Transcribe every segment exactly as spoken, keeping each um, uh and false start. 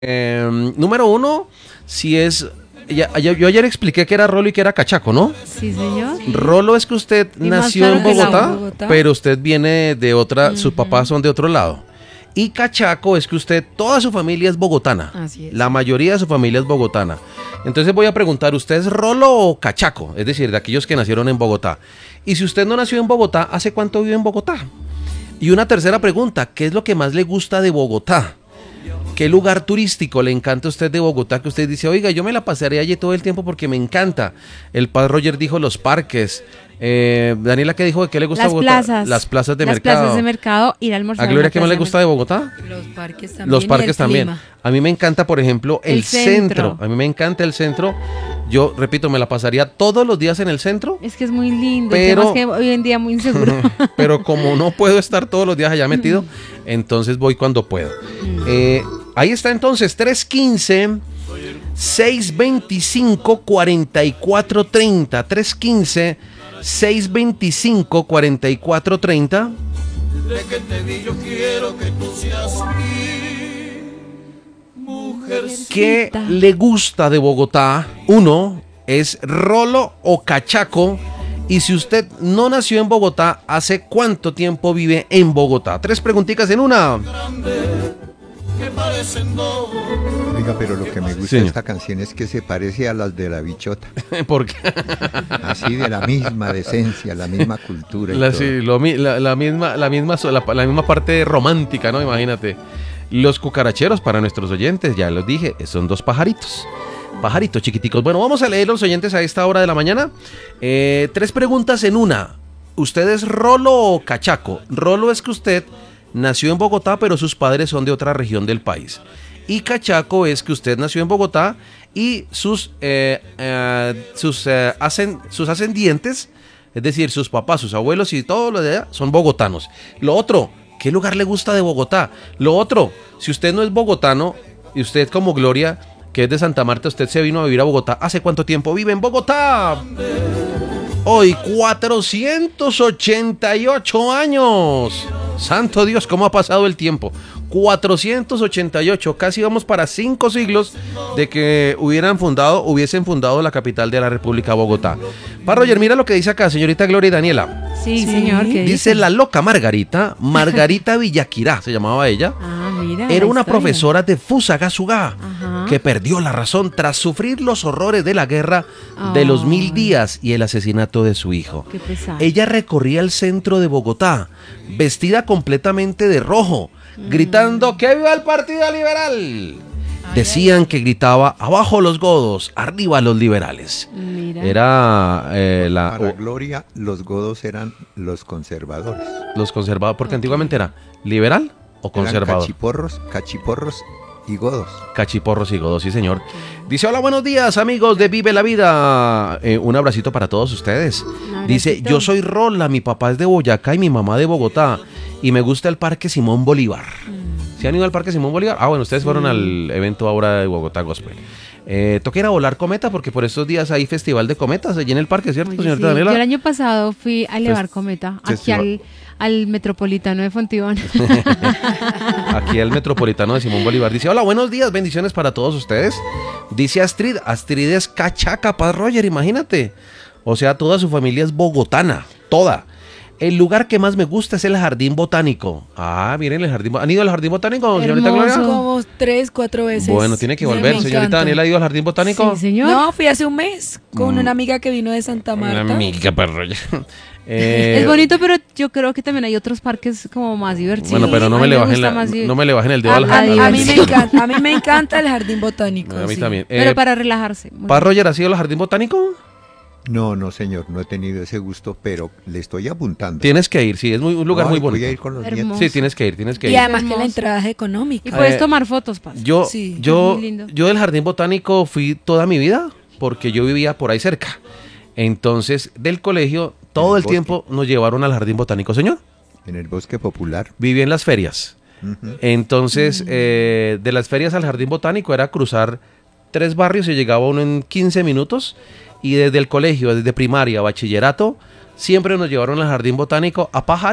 Eh, número uno, si es... Ya, ya- yo ayer expliqué que era rolo y que era cachaco, ¿no? Sí, señor. Rolo es que usted Y más nació claro en que la Bogotá, Bogotá. pero usted viene de otra, sus Ujú. papás son de otro lado. Y cachaco es que usted, toda su familia es bogotana. Así es. La mayoría de su familia es bogotana. Entonces voy a preguntar, ¿usted es rolo o cachaco? Es decir, de aquellos que nacieron en Bogotá. Y si usted no nació en Bogotá, ¿hace cuánto vive en Bogotá? Y una tercera pregunta, ¿qué es lo que más le gusta de Bogotá? ¿Qué lugar turístico le encanta a usted de Bogotá que usted dice, oiga, yo me la pasaré allí todo el tiempo porque me encanta? El padre Roger dijo los parques. Eh, Daniela, ¿qué dijo? ¿De qué le gusta Las Bogotá? plazas. Las plazas de Las mercado. plazas de mercado, ir a almorzar. ¿A en Gloria una qué más le plaza gusta de Bogotá? Los parques también. Los y parques el también. clima. A mí me encanta, por ejemplo, el, El centro. centro. A mí me encanta el centro. Yo, repito, me la pasaría todos los días en el centro. Es que es muy lindo. Pero- Pero... que hoy en día muy inseguro. Pero como no puedo estar todos los días allá metido, entonces voy cuando puedo. Eh, ahí está entonces, tres quince, seis veinticinco, cuarenta y cuatro treinta. tres quince, seis veinticinco, cuarenta y cuatro treinta. Desde que te vi yo quiero que tú seas mi mujer. ¿Qué le gusta de Bogotá? Uno, ¿es rolo o cachaco? Y si usted no nació en Bogotá, ¿hace cuánto tiempo vive en Bogotá? Tres preguntitas en una. Que parecen dos. Oiga, pero lo que me gusta Señor. de esta canción es que se parece a las de la bichota. Porque Así de la misma decencia, la misma cultura. y la, todo. sí, lo mi- la- la misma, la, misma, so- la, la misma parte romántica, ¿no? Imagínate. Los cucaracheros, para nuestros oyentes, ya los dije, son dos pajaritos. Pajaritos chiquiticos. Bueno, vamos a leer los oyentes a esta hora de la mañana. Eh, tres preguntas en una. ¿Usted es rolo o cachaco? Rolo es que usted nació en Bogotá, pero sus padres son de otra región del país. Y cachaco es que usted nació en Bogotá y sus, eh, eh, sus, eh, hacen, sus ascendientes, es decir, sus papás, sus abuelos y todo lo de allá, son bogotanos. Lo otro, ¿qué lugar le gusta de Bogotá? Lo otro, si usted no es bogotano y usted como Gloria, que es de Santa Marta, usted se vino a vivir a Bogotá, ¿hace cuánto tiempo vive en Bogotá? Hoy, cuatrocientos ochenta y ocho años. Santo Dios, ¿cómo ha pasado el tiempo? cuatrocientos ochenta y ocho, casi vamos para cinco siglos de que hubieran fundado, hubiesen fundado la capital de la República, Bogotá. Pa Roger, mira lo que dice acá, señorita Gloria y Daniela. Sí, Sí. señor. ¿qué Dice la loca Margarita, Margarita Villaquirá, se llamaba ella. Ah, mira. Era la una historia. profesora de Fusagasugá Ajá. que perdió la razón tras sufrir los horrores de la guerra de los mil Ay. días y el asesinato de su hijo. Qué pesado. Ella recorría el centro de Bogotá, vestida completamente de rojo, Mm. gritando ¡que viva el Partido Liberal! Decían que gritaba abajo los godos, arriba los liberales. Mira. Era eh, la, Para o- Gloria, los godos eran los conservadores. los conservadores, porque antiguamente era liberal o Eran conservador. cachiporros, cachiporros y godos. Cachiporros y godos, sí señor. Dice, hola, buenos días amigos de Vive la Vida. Eh, un abracito para todos ustedes. Un Dice, abracito. yo soy Rola, mi papá es de Boyacá y mi mamá de Bogotá. Y me gusta el Parque Simón Bolívar. ¿Se han ido al Parque Simón Bolívar? Ah, bueno, ustedes fueron al evento ahora de Bogotá Gospel. Eh, toca ir a volar cometa porque por estos días hay festival de cometas allí en el parque, ¿cierto, Oye, señorita sí. Yo el Daniela? año pasado fui a elevar cometa aquí festival. al, al Metropolitano de Fontibón. Aquí el metropolitano de Simón Bolívar. Dice, hola, buenos días, bendiciones para todos ustedes. Dice Astrid, Astrid es cachaca, Paz Roger, imagínate. O sea, toda su familia es bogotana, toda. El lugar que más me gusta es el Jardín Botánico. Ah, miren el Jardín Botánico. ¿Han ido al Jardín Botánico, señorita Hermoso. Gloria? Como tres, cuatro veces. Bueno, tiene que Sí, volver. me Señorita encanta. Daniela, ¿ha ido al Jardín Botánico? Sí, señor. No, fui hace un mes con Mm. una amiga que vino de Santa Marta. Una amiga, Paz Roger. Eh, Es bonito, pero yo creo que también hay otros parques como más divertidos. Bueno, pero no A me, mí le me bajen gusta la- más di- no me le bajen el dedo A, al a- jardín. a mí me encanta, a mí me encanta el jardín botánico. A mí sí. también. Pero Eh, para relajarse. muy Paz bien. Roger, ¿ha sido al Jardín Botánico? No, no, señor, no he tenido ese gusto, pero le estoy apuntando. Tienes que ir, sí, es muy, un lugar Ay, muy Voy bonito. a ir con los Hermoso. nietos. Sí, tienes que ir, tienes que Y ir. además que la Hermoso. entrada es económica. Y puedes Eh, tomar fotos, Paz. Yo, Sí, yo, muy lindo. yo del Jardín Botánico fui toda mi vida porque yo vivía por ahí cerca. Entonces, del colegio, todo el el bosque. tiempo nos llevaron al Jardín Botánico, señor. En el bosque popular. Viví en las ferias. Ujú. Entonces, eh, de las ferias al Jardín Botánico era cruzar tres barrios y llegaba uno en quince minutos. Y desde el colegio, desde primaria, bachillerato, siempre nos llevaron al Jardín Botánico a pajarear.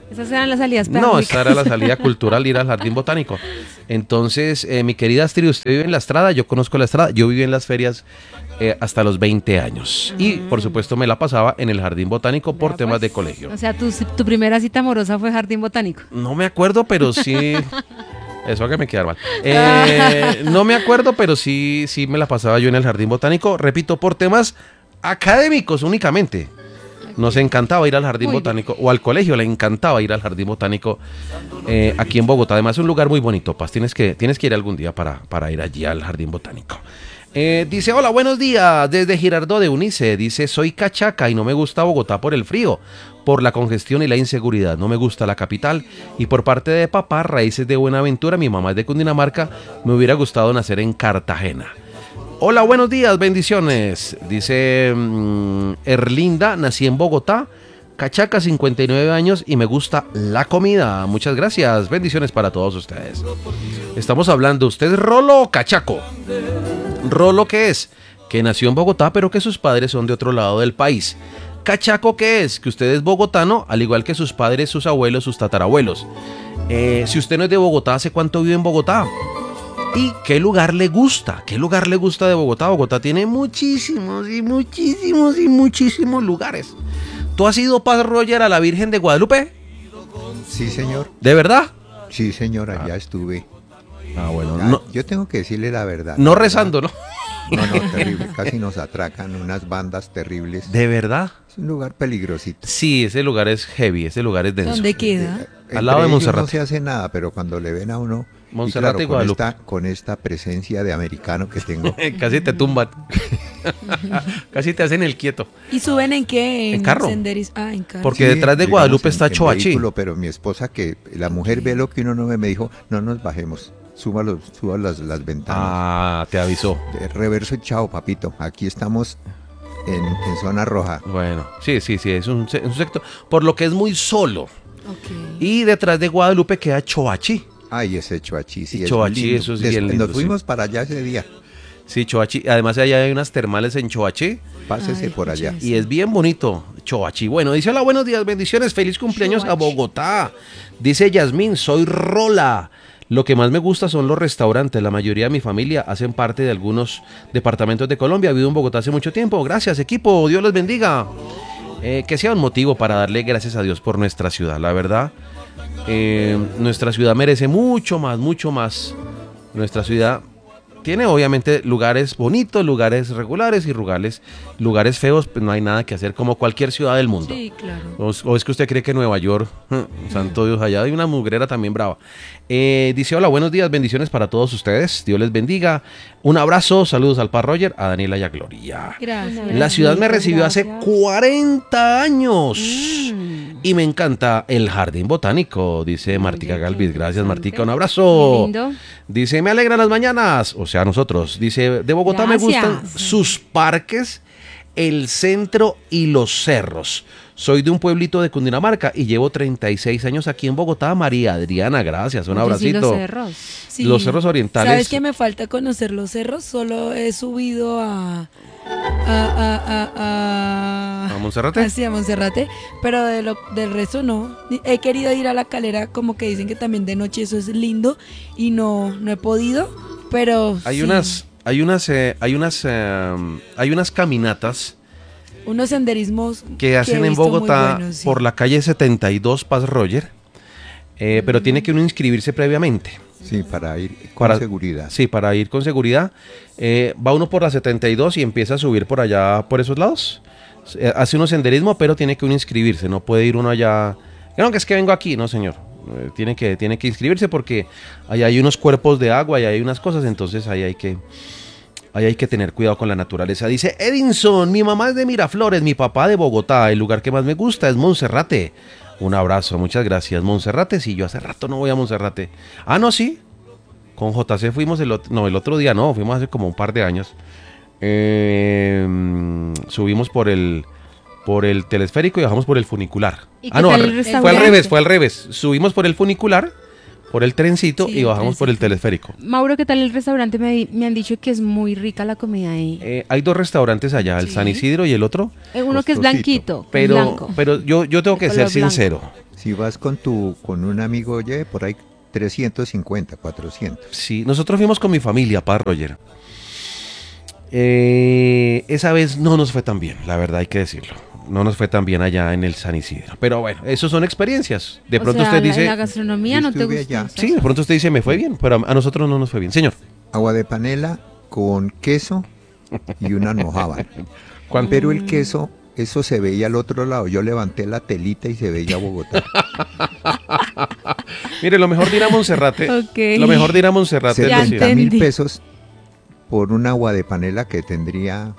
Esas eran las salidas No, pedagógicas. esa era la salida cultural, ir al jardín botánico. Entonces, eh, mi querida Astrid, usted vive en La Estrada, yo conozco La Estrada, yo viví en las ferias eh, hasta los veinte años. Y, por supuesto, me la pasaba en el jardín botánico por Vea, temas pues. de colegio. O sea, tu, tu primera cita amorosa fue jardín botánico. No me acuerdo, pero sí... Eso que me queda mal. Eh, no me acuerdo, pero sí, sí me la pasaba yo en el jardín botánico, repito, por temas académicos únicamente. Nos encantaba ir al jardín Muy botánico, o al colegio le encantaba ir al jardín botánico eh, aquí en Bogotá. Además es un lugar muy bonito, Paz. Tienes que, tienes que ir algún día para, para ir allí al jardín botánico. Eh, dice, hola, buenos días, desde Girardot de Unice. Dice, soy cachaca y no me gusta Bogotá por el frío, por la congestión y la inseguridad. No me gusta la capital. Y por parte de papá, raíces de Buenaventura, mi mamá es de Cundinamarca, me hubiera gustado nacer en Cartagena. Hola, buenos días, bendiciones. Dice mm, Erlinda, nací en Bogotá, cachaca, cincuenta y nueve años y me gusta la comida. Muchas gracias, bendiciones para todos ustedes. Estamos hablando, ¿usted es Rolo o cachaco? Rolo, ¿qué es? Que nació en Bogotá, pero que sus padres son de otro lado del país. Cachaco, ¿qué es? Que usted es bogotano, al igual que sus padres, sus abuelos, sus tatarabuelos. Eh, si usted no es de Bogotá, ¿hace cuánto vive en Bogotá? ¿Y qué lugar le gusta? ¿Qué lugar le gusta de Bogotá? Bogotá tiene muchísimos y muchísimos y muchísimos lugares. ¿Tú has ido, Paz Roger, a la Virgen de Guadalupe? Sí, señor. ¿De verdad? Sí, señor, allá estuve. Ah, bueno. Ah, No, Yo tengo que decirle la verdad. no la verdad. rezando, ¿no? No, no, terrible. Casi nos atracan unas bandas terribles. ¿De verdad? Es un lugar peligrosito. Sí, ese lugar es heavy, ese lugar es denso. ¿Dónde queda? Al lado de Entre ellos Monserrate. No se hace nada, pero cuando le ven a uno... y Monserrate y claro, con Guadalupe. esta, con esta presencia de americano que tengo. Casi te tumban. Casi te hacen el quieto. ¿Y suben en qué? En carro. senderis- Ah, en carro. Porque detrás de digamos, Guadalupe en- está en Choachí. vehículo, Pero mi esposa, que la mujer ve lo que uno no ve, me dijo, no nos bajemos, suba, los, suba las, las ventanas. Ah, te avisó. De reverso, chao, papito. Aquí estamos en, en zona roja. Bueno, sí, sí, sí, es un, se- un sector. Por lo que es muy solo. Ok. Y detrás de Guadalupe queda Choachí. Ay, ese Choachí, sí, Y es Choachí, lindo. eso es Des- bien lindo, Nos fuimos para allá ese día. Sí, Choachí. Además, allá hay unas termales en Choachí. Pásese Ay, por allá. pucha. Y es bien bonito, Choachí. Bueno, dice, hola, buenos días, bendiciones, feliz cumpleaños a Choachí. Bogotá. Dice Yasmín, soy Rola. Lo que más me gusta son los restaurantes. La mayoría de mi familia hacen parte de algunos departamentos de Colombia. Vivo en Bogotá hace mucho tiempo. Gracias, equipo. Dios les bendiga. Eh, que sea un motivo para darle gracias a Dios por nuestra ciudad. La verdad, eh, nuestra ciudad merece mucho más, mucho más. Nuestra ciudad tiene obviamente lugares bonitos, lugares regulares y lugares, lugares feos, pues no hay nada que hacer como cualquier ciudad del mundo. Sí, claro. O, o es que usted cree que Nueva York, santo Dios, allá hay una mugrera también brava. Eh, dice, hola, buenos días, bendiciones para todos ustedes, Dios les bendiga. Un abrazo, saludos al Par Roger, a Daniela y a Gloria. Gracias. La ciudad me recibió hace Gracias. cuarenta años. Mm. Y me encanta el jardín botánico, dice Martica Oye, qué Galvis. Gracias, interesante. Martica, un abrazo. Qué lindo. Dice, me alegran las mañanas, o sea, nosotros. Dice, de Bogotá me Gracias. gustan sus parques, el centro y los cerros. Soy de un pueblito de Cundinamarca y llevo treinta y seis años aquí en Bogotá. María Adriana, gracias, un Oye, sí, abracito. los cerros. Sí. Los cerros orientales. ¿Sabes que me falta conocer los cerros? Solo he subido a... a, a, a, a... ¿A Monserrate? Así, a Monserrate, pero de lo, del resto no. He querido ir a la calera, como que dicen que también de noche eso es lindo y no, no he podido, pero Hay sí. unas, hay unas, eh, hay unas, eh, hay unas caminatas unos senderismos que hacen he en visto muy Bogotá buenos, sí. por la calle setenta y dos Paz Roger, eh, pero tiene que uno inscribirse previamente. Sí, para ir con Para- seguridad. Sí, para ir con seguridad. Eh, va uno por la setenta y dos y empieza a subir por allá, por esos lados. Eh, hace uno senderismo, pero tiene que uno inscribirse. No puede ir uno allá. No, que es que vengo aquí, no, señor. Eh, tiene que, tiene que inscribirse porque allá hay unos cuerpos de agua y hay unas cosas, entonces ahí hay que, ahí hay que tener cuidado con la naturaleza. Dice Edinson, mi mamá es de Miraflores, mi papá de Bogotá. El lugar que más me gusta es Monserrate. Un abrazo, muchas gracias. Monserrate, sí, yo hace rato no voy a Monserrate. Ah, no, sí. Con J C fuimos el otro, no, el otro día no, fuimos hace como un par de años. Eh, subimos por el por el telesférico y bajamos por el funicular. ¿Y Ah, qué no, tal al- el fue al restaurante? revés, fue al revés. Subimos por el funicular, por el trencito Sí, y el bajamos por el trencito. telesférico. Mauro, ¿qué tal el restaurante? Me, di- me han dicho que es muy rica la comida ahí. Eh, hay dos restaurantes allá, el Sí. San Isidro y el otro, Eh, Uno que es costosito. blanquito, pero blanco. pero yo yo tengo De que ser color blanco. sincero. Si vas con tu con un amigo, oye, por ahí trescientos cincuenta, cuatrocientos. Sí, nosotros fuimos con mi familia, Paz Roger. Eh, esa vez no nos fue tan bien, la verdad hay que decirlo. No nos fue tan bien allá en el San Isidro. Pero bueno, eso son experiencias. De O pronto sea, usted la- dice... La gastronomía Yo no te estuve gusta. allá. Sí, de pronto usted dice, me fue bien, pero a, a nosotros no nos fue bien. Señor, Agua de panela con queso y una almojábal. ¿cuánto? Pero el queso, eso se veía al otro lado. Yo levanté la telita y se veía Bogotá. Mire, lo mejor de ir a Monserrate, Ok. lo mejor de ir a Monserrate es Ya decir, setenta mil entendí. pesos por un agua de panela que tendría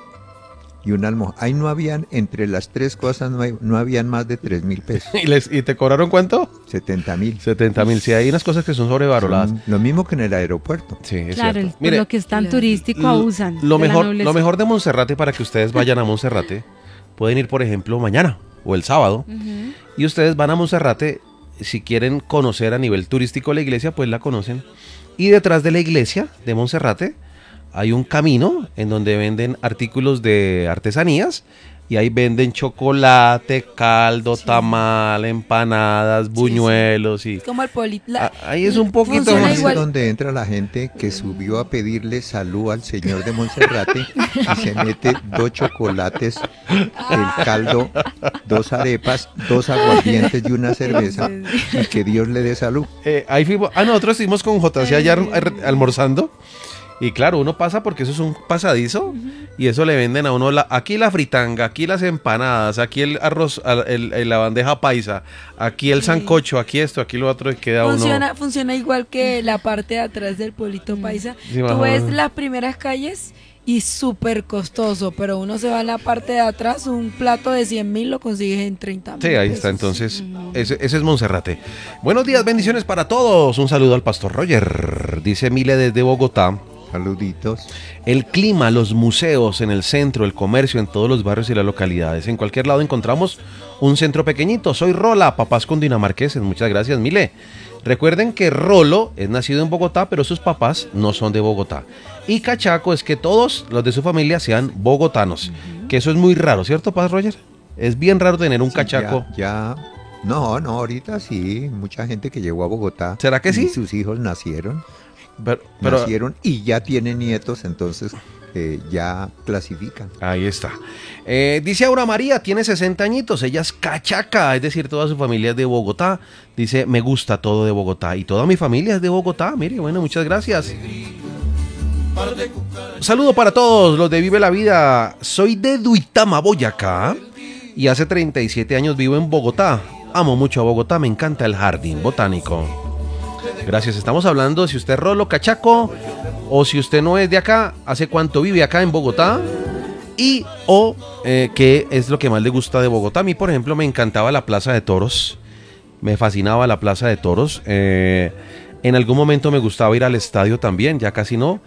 y una almojábal. Ahí no habían, entre las tres cosas, no, hay- no habían más de tres mil pesos. ¿Y, les, ¿Y te cobraron cuánto? setenta mil. setenta mil. Sí, hay unas cosas que son sobrevaloradas. Son lo mismo que en el aeropuerto. Sí, es Claro, cierto. por Mire, lo que es tan Claro. turístico l- abusan. lo de la mejor, nobleza. lo mejor de Monserrate, para que ustedes vayan a Monserrate, pueden ir, por ejemplo, mañana o el sábado, Ujú. y ustedes van a Monserrate, si quieren conocer a nivel turístico la iglesia, pues la conocen. Y detrás de la iglesia de Monserrate hay un camino en donde venden artículos de artesanías, y ahí venden chocolate, caldo, tamal, empanadas, buñuelos y... Es como el polito. Ah, ahí es un poquito funciona más. Ahí es igual. donde entra la gente que subió a pedirle salud al señor de Monserrate y se mete dos chocolates, el caldo, dos arepas, dos aguardientes y una cerveza y que Dios le dé salud. Eh, ahí fuimos, ah, nosotros estuvimos con J C allá ar- almorzando. Y claro, uno pasa porque eso es un pasadizo y eso le venden a uno la, aquí la fritanga, aquí las empanadas, aquí el arroz, al- el- el- la bandeja paisa, aquí el sancocho, aquí esto, aquí lo otro y queda Funciona, uno. funciona igual que la parte de atrás del polito paisa. Sí, más Tú o ves menos. las primeras calles y súper costoso, pero uno se va a la parte de atrás, un plato de cien mil lo consigues en treinta mil. Sí, ahí está, entonces, ese, ese es Monserrate. Buenos días, bendiciones para todos. Un saludo al pastor Roger, dice Mile desde Bogotá. Saluditos. El clima, los museos en el centro, el comercio en todos los barrios y las localidades. En cualquier lado encontramos un centro pequeñito. Soy Rola, papás cundinamarqueses. Muchas gracias, Mile. Recuerden que Rolo es nacido en Bogotá, pero sus papás no son de Bogotá. Y cachaco es que todos los de su familia sean bogotanos. Que eso es muy raro, ¿cierto, Paz Roger? Es bien raro tener un Sí, cachaco. Ya, ya- no, no, ahorita sí, mucha gente que llegó a Bogotá. ¿Será que sí? Y sus hijos nacieron, Pero, pero- nacieron y ya tienen nietos, entonces eh, ya clasifican. Ahí está. Eh, dice Aura María, tiene sesenta añitos, ella es cachaca, es decir, toda su familia es de Bogotá. Dice, me gusta todo de Bogotá y toda mi familia es de Bogotá. Mire, bueno, muchas gracias. Saludo para todos los de Vive la Vida. Soy de Duitama, Boyacá, y hace treinta y siete años vivo en Bogotá. Amo mucho a Bogotá, me encanta el jardín botánico. Gracias, estamos hablando si usted es Rolo Cachaco o si usted no es de acá, hace cuánto vive acá en Bogotá y o eh, qué es lo que más le gusta de Bogotá. A mí, por ejemplo, me encantaba la Plaza de Toros, me fascinaba la Plaza de Toros. Eh, en algún momento me gustaba ir al estadio también, ya casi no.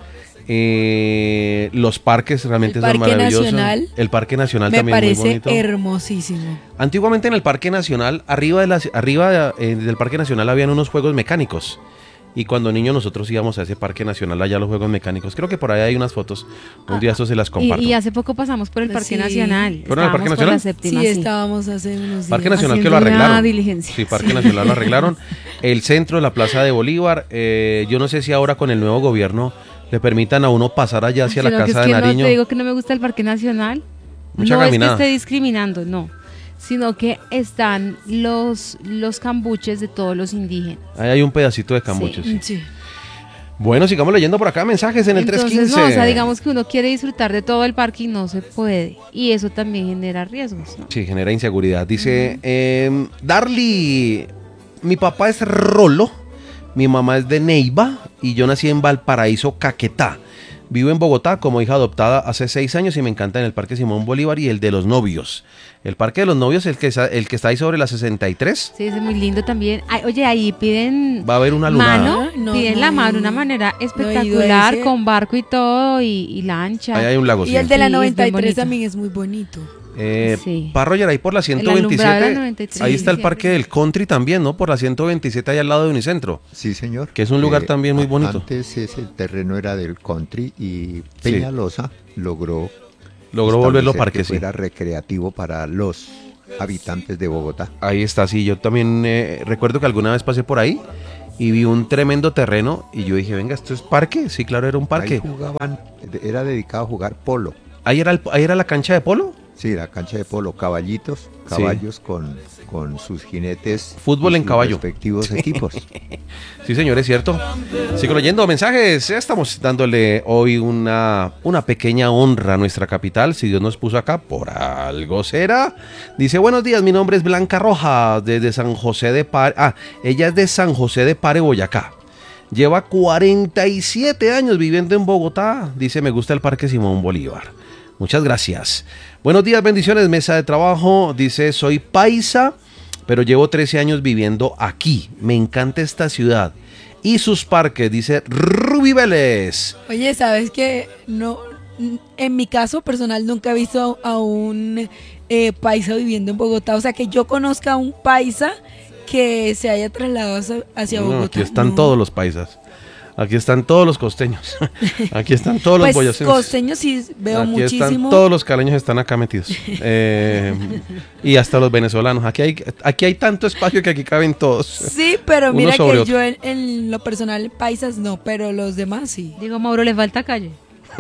Eh, los parques realmente El son Parque maravillosos. Nacional El Parque Nacional Me también muy parece bonito. hermosísimo. Antiguamente en el Parque Nacional, arriba, de la, arriba eh, del Parque Nacional habían unos juegos mecánicos. Y cuando niños nosotros íbamos a ese Parque Nacional, allá a los juegos mecánicos. Creo que por ahí hay unas fotos. Un día eso se las Y, comparto. y hace poco pasamos por el Parque Sí. Nacional. ¿Fueron al Parque Estábamos por la Nacional? séptima, Sí, sí. estábamos hace unos días. Parque Nacional que lo haciendo una arreglaron. diligencia. Sí, Parque Nacional lo arreglaron. El centro, la Plaza de Bolívar. eh, yo no sé si ahora con el nuevo gobierno le permitan a uno pasar allá hacia la Sino que Casa es de que Nariño. No te digo que no me gusta el Parque Nacional. Mucha no caminada. es que esté discriminando, no. Sino que están los, los cambuches de todos los indígenas. Ahí hay un pedacito de cambuches. Mm, Sí. Bueno, sigamos leyendo por acá mensajes en el Entonces, trescientos quince. no, o sea, digamos que uno quiere disfrutar de todo el parque y no se puede. Y eso también genera riesgos, ¿no? Sí, genera inseguridad. Dice, eh, Darly, mi papá es Rolo, mi mamá es de Neiva y yo nací en Valparaíso, Caquetá. Vivo en Bogotá como hija adoptada hace seis años y me encanta en el Parque Simón Bolívar y el de los novios. El Parque de los Novios, el que, está- el que está ahí sobre la sesenta y tres. Sí, es muy lindo también. Ay, oye, ahí piden Va a haber una lunada. mano, No, piden no la he mano de ido. una manera No he ido a espectacular, ese. con barco y todo, y, y lancha. Ahí hay un lago. Y sí. el de la Sí, es noventa y bien tres bonito. también es muy bonito. Eh, Sí. Pa' Roger, ahí por la ciento veintisiete. alumbrado de la noventa y tres, Ahí está el sí. Parque del Country también, ¿no? Por la ciento veintisiete, ahí al lado de Unicentro. Sí, señor. Que es un lugar también muy a- bonito. Antes ese terreno era del country y Peñalosa logró Logró volverlo establecer parque, que sí. fuera recreativo para los habitantes de Bogotá. Ahí está, sí, yo también eh, recuerdo que alguna vez pasé por ahí y vi un tremendo terreno y yo dije, venga, ¿esto es parque? Sí, claro, era un parque. Ahí jugaban, era dedicado a jugar polo. ¿Ahí era, el- ahí era la cancha de polo? Sí, la cancha de polo, caballitos, caballos con, con sus jinetes. Fútbol y en sus caballo. respectivos equipos. Sí, señor, es cierto. Sigo leyendo mensajes. Ya estamos dándole hoy una, una pequeña honra a nuestra capital. Si Dios nos puso acá, por algo será. Dice, buenos días, mi nombre es Blanca Roja, desde San José de Pare. Ah, ella es de San José de Pare, Boyacá. Lleva cuarenta y siete años viviendo en Bogotá. Dice, me gusta el Parque Simón Bolívar. Muchas gracias. Buenos días, bendiciones, mesa de trabajo. Dice, soy paisa, pero llevo trece años viviendo aquí. Me encanta esta ciudad y sus parques, dice Ruby Vélez. Oye, ¿sabes qué? No, en mi caso personal nunca he visto a, a un eh, paisa viviendo en Bogotá. O sea, que yo conozca a un paisa que se haya trasladado hacia, hacia No, Bogotá. aquí están No. todos los paisas. Aquí están todos los costeños. Aquí están todos los Pues boyacenses. costeños sí veo Aquí muchísimo. están todos los caleños están acá metidos. Eh, y hasta los venezolanos. Aquí hay, aquí hay tanto espacio que aquí caben todos. Sí, pero Uno mira sobre que otro. yo en, en lo personal paisas no, pero los demás sí. Digo, Mauro, le falta calle.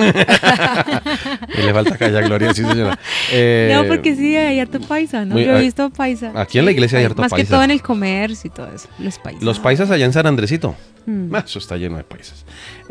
Y le falta calla, Gloria, sí, señora. Eh, No, porque sí, hay harto paisa, ¿no? muy- Yo he hay- visto paisa. aquí en la iglesia hay harto Más paisa. que todo en el comercio y todo eso, los paisas. Los paisas allá en San Andresito. Mm. Ah, eso está lleno de paisas.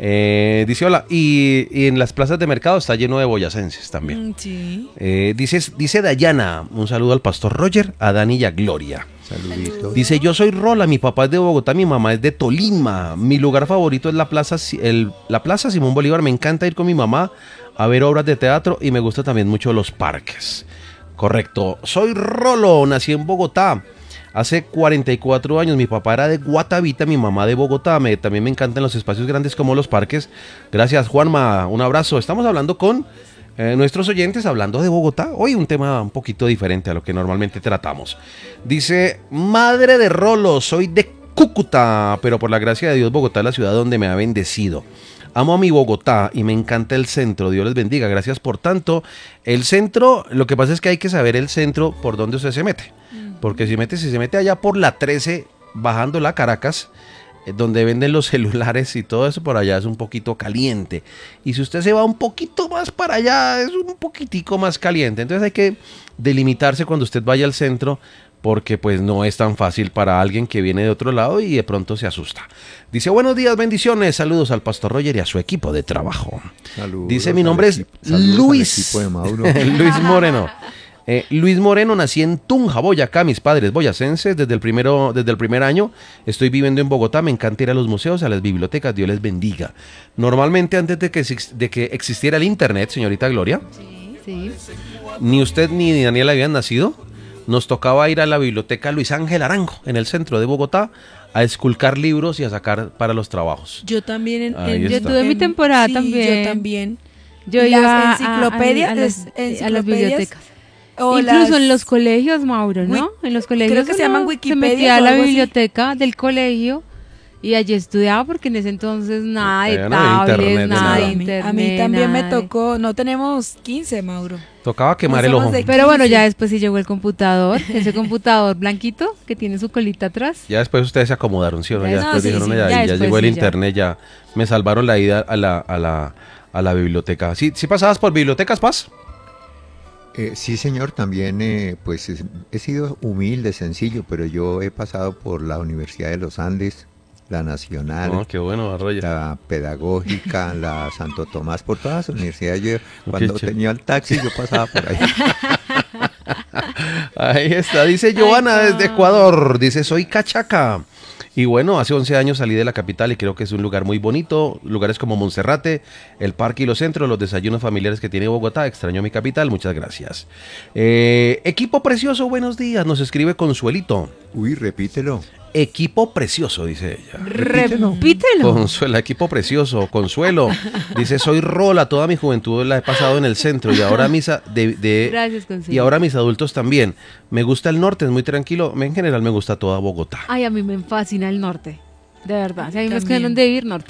Eh, dice, hola, y, y en las plazas de mercado está lleno de boyacenses también. Mm, sí. Eh, dice, dice Dayana, un saludo al pastor Roger, a Dani y a Gloria. Saluditos. Dice, yo soy Rola, mi papá es de Bogotá, mi mamá es de Tolima. Mi lugar favorito es la plaza, Si- el- la plaza Simón Bolívar. Me encanta ir con mi mamá a ver obras de teatro y me gusta también mucho los parques. Correcto. Soy Rolo, nací en Bogotá. Hace cuarenta y cuatro años, mi papá era de Guatavita, mi mamá de Bogotá. Me, también me encantan los espacios grandes como los parques. Gracias, Juanma. Un abrazo. Estamos hablando con eh, nuestros oyentes, hablando de Bogotá. Hoy un tema un poquito diferente a lo que normalmente tratamos. Dice, madre de Rolo, soy de Cúcuta, pero por la gracia de Dios, Bogotá es la ciudad donde me ha bendecido. Amo a mi Bogotá y me encanta el centro. Dios les bendiga. Gracias por tanto. El centro, lo que pasa es que hay que saber el centro por donde usted se mete. Porque si, mete, si se mete allá por la trece, bajando la Caracas, eh, donde venden los celulares y todo eso, por allá es un poquito caliente. Y si usted se va un poquito más para allá, es un poquitico más caliente. Entonces hay que delimitarse cuando usted vaya al centro, porque pues no es tan fácil para alguien que viene de otro lado y de pronto se asusta. Dice, buenos días, bendiciones, saludos al pastor Roger y a su equipo de trabajo. Saludos Dice, mi al nombre es equipo- saludos al Luis. equipo de Mauro. Luis Moreno. Eh, Luis Moreno, nací en Tunja, Boyacá, mis padres boyacenses, desde el, primero, desde el primer año estoy viviendo en Bogotá, me encanta ir a los museos, a las bibliotecas, Dios les bendiga. Normalmente antes de que, ex- de que existiera el internet, señorita Gloria, Sí. ni usted ni Daniela habían nacido, nos tocaba ir a la biblioteca Luis Ángel Arango, en el centro de Bogotá, a esculcar libros y a sacar para los trabajos. Yo también. En, Ahí en- está. Yo tuve mi temporada sí, también. Yo también. Yo Las iba a- enciclopedias, a, a las, las a las enciclopedias, bibliotecas. O Incluso las- en los colegios, Mauro, ¿no? Wik- En los colegios creo que se uno llaman se Wikipedias metía a o la algo así. biblioteca del colegio y allí estudiaba porque en ese entonces nada de Eh, no había tablets, internet, nada nada. de a, mí, internet. a mí también me nada de- tocó. No tenemos quince, Mauro. Tocaba quemar No el somos ojo. de- Pero bueno, quince. ya después sí llegó el computador, ese computador blanquito que tiene su colita atrás. Ya después ustedes se acomodaron, ¿sí? o no? Ya Ya, no, después sí, dijeron, sí, ya, ya ya después llegó el sí, ya. internet, ya me salvaron la ida a la, a la, a la biblioteca. ¿Sí, sí pasabas por bibliotecas, Paz? Eh, sí, señor, también eh, pues es- he sido humilde, sencillo, pero yo he pasado por la Universidad de los Andes, la Nacional, No, qué bueno, Arroyo. la Pedagógica, la Santo Tomás, por todas las universidades. Yo, cuando chévere. tenía el taxi, yo pasaba por ahí. Ahí está, dice Giovanna Ay, desde pa. Ecuador, dice, soy cachaca. Y bueno, hace once años salí de la capital y creo que es un lugar muy bonito. Lugares como Monserrate, el parque y los centros, los desayunos familiares que tiene Bogotá. Extraño mi capital, muchas gracias. Eh, equipo precioso, buenos días, nos escribe Consuelito. Uy, repítelo. Equipo precioso, dice ella. Repítelo. Consuelo, equipo precioso, Consuelo. Dice, soy Rola, toda mi juventud la he pasado en el centro y ahora mis, a- de, de- Gracias, Consuelo. y ahora mis adultos también. Me gusta el norte, es muy tranquilo. En general me gusta toda Bogotá. Ay, a mí me fascina el norte. De verdad. Si a mí me También. escogen dónde vivir, norte.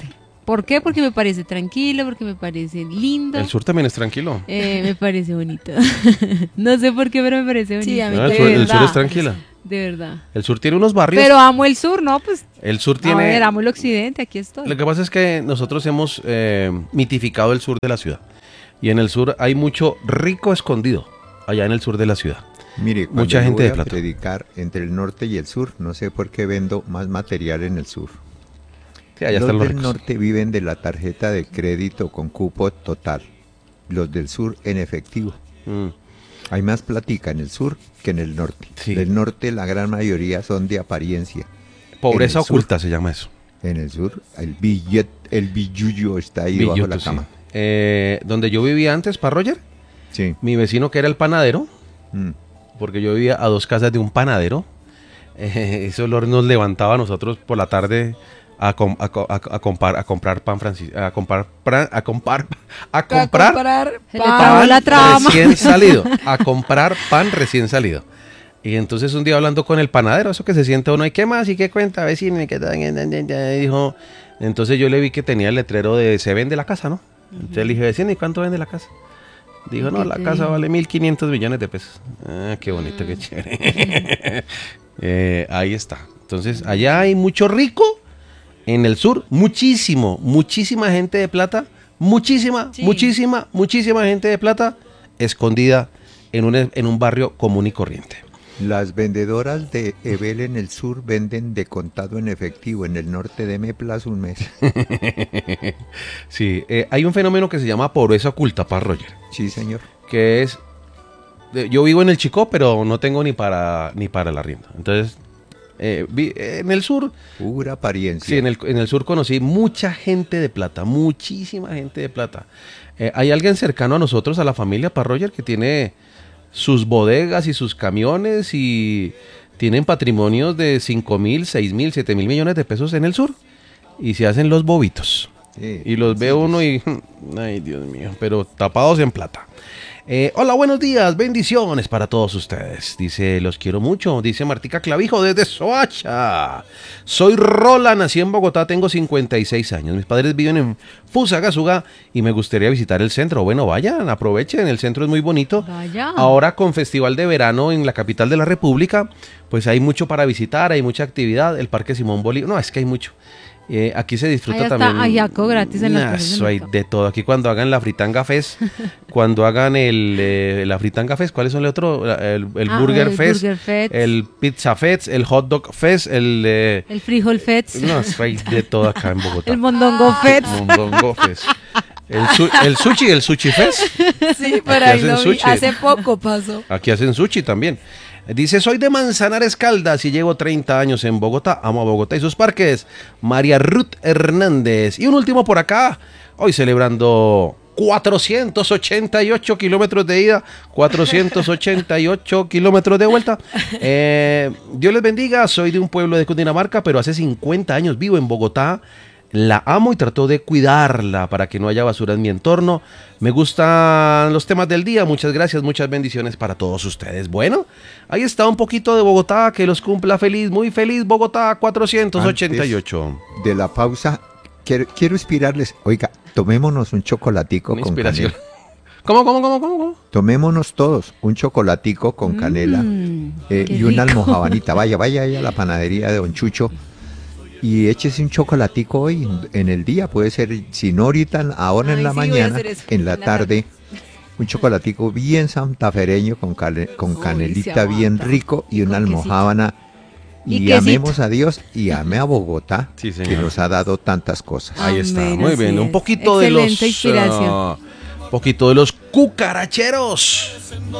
¿Por qué? Porque me parece tranquilo, porque me parece lindo. El sur también es tranquilo. Eh, me parece bonito. No sé por qué, pero me parece bonito. Sí, a mí No, el, de sur, el verdad, sur es tranquila. De verdad. El sur tiene unos barrios. Pero amo el sur, ¿no? Pues El sur a tiene... ver, amo el occidente, aquí estoy. Lo que pasa es que nosotros hemos eh, mitificado el sur de la ciudad. Y en el sur hay mucho rico escondido, allá en el sur de la ciudad. Mire, cuando Mucha yo gente voy de a plato. predicar entre el norte y el sur, no sé por qué vendo más material en el sur. Sí, allá los están los del ricos. norte viven de la tarjeta de crédito con cupo total. Los del sur en efectivo. Mm. Hay más plática en el sur que en el norte. Sí. Del norte la gran mayoría son de apariencia. Pobreza En el sur. oculta se llama eso. En el sur el billet, el billullo está ahí bajo Billuto, la sí. cama. Eh, donde yo vivía antes, para Roger, Sí. mi vecino que era el panadero, Mm. porque yo vivía a dos casas de un panadero, eh, ese olor nos levantaba a nosotros por la tarde a, com- a, co- a, a compar- a comprar pan francis- a comprar pra- a comprar a comprar Se le pan. trabó la trama. recién salido, a comprar pan recién salido. Y entonces un día hablando con el panadero, eso que se siente uno, ¿y qué más? ¿Y qué cuenta, vecino? ¿Y qué tal? Y dijo, entonces yo le vi que tenía el letrero de se vende la casa, ¿no? Entonces le dije, vecino, ¿y cuánto vende la casa? Dijo, ¿Y no, qué la te casa dijo? vale mil quinientos millones de pesos. Ah, qué bonito, qué chévere. Eh, ahí está. Entonces, allá hay mucho rico en el sur, muchísimo, muchísima gente de plata, muchísima, Sí. muchísima, muchísima gente de plata escondida en un, en un barrio común y corriente. Las vendedoras de Ebel en el sur venden de contado en efectivo. En el norte deme plazo un mes. Sí, eh, hay un fenómeno que se llama pobreza oculta, para Roger, Sí, señor. que es, de- yo vivo en el Chicó, pero no tengo ni para ni para el arriendo. Entonces, eh, vi- en el sur, Pura apariencia. sí, en el, en el sur conocí mucha gente de plata, muchísima gente de plata. Eh, hay alguien cercano a nosotros, a la familia, para Roger, que tiene sus bodegas y sus camiones y tienen patrimonios de cinco mil, seis mil, siete mil millones de pesos en el sur y se hacen los bobitos. Sí, Y los sí, ve uno y, ay Dios mío, pero tapados en plata. Eh, hola, buenos días, bendiciones para todos ustedes. Dice, los quiero mucho. Dice Martica Clavijo desde Soacha. Soy Rola, nací en Bogotá, tengo cincuenta y seis años. Mis padres viven en Fusagasugá y me gustaría visitar el centro. Bueno, vayan, aprovechen, el centro es muy bonito. Vaya. Ahora con Festival de Verano en la capital de la República, pues hay mucho para visitar, hay mucha actividad. El Parque Simón Bolívar, no, es que hay mucho. Eh, aquí se disfruta Ahí hasta también. ajiaco gratis en las Nah, plazas de eso hay mercado. de todo. Aquí cuando hagan la fritanga fest, cuando hagan el eh, la fritanga fest, ¿cuál es el otro? La- El, el Ah, burger el fest, Burger Fest. el pizza fest, el hot dog fest, el eh, El frijol fets. no, eso hay de todo acá en Bogotá. El mondongo fets. Mondongo fest. El, su- el sushi, el sushi fest. Sí, por Aquí ahí hacen lo vi. sushi. Hace poco pasó. Aquí hacen sushi también. Dice, soy de Manzanares Caldas y llevo treinta años en Bogotá. Amo a Bogotá y sus parques. María Ruth Hernández. Y un último por acá. Hoy celebrando cuatrocientos ochenta y ocho kilómetros de ida, cuatrocientos ochenta y ocho kilómetros de vuelta. Eh, Dios les bendiga. Soy de un pueblo de Cundinamarca, pero hace cincuenta años vivo en Bogotá. La amo y trato de cuidarla para que no haya basura en mi entorno. Me gustan los temas del día. Muchas gracias, muchas bendiciones para todos ustedes. Bueno, ahí está un poquito de Bogotá. Que los cumpla feliz, muy feliz Bogotá cuatrocientos ochenta y ocho. De la pausa, quiero, quiero inspirarles. Oiga, tomémonos un chocolatico Una con inspiración. canela. ¿Cómo, cómo, cómo, cómo? cómo? Tomémonos todos un chocolatico con canela Mm, eh, qué y una rico. almojabanita. Vaya, vaya ahí a la panadería de Don Chucho y échese un chocolatico hoy en, en el día. Puede ser, si no ahorita, ahora en Ay, la sí, voy a mañana, hacer eso, en la en la tarde. Un chocolatico bien santafereño con, cane- con Uy, canelita se bien aguanta. rico y una Con quesito. almojábana. Y Y, quesito. amemos a Dios y ame a Bogotá, Sí, que señor. nos ha dado tantas cosas. Ahí está, Amén, muy así bien. Un es. poquito de los. Excelente inspiración. ah, poquito de los cucaracheros.